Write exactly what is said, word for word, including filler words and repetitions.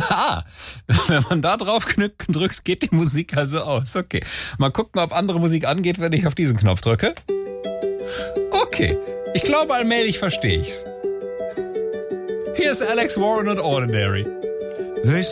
Ah, wenn man da drauf drückt, geht die Musik also aus. Okay, mal gucken, ob andere Musik angeht, wenn ich auf diesen Knopf drücke. Okay, ich glaube, allmählich verstehe ich's. Hier ist Alex Warren und Ordinary.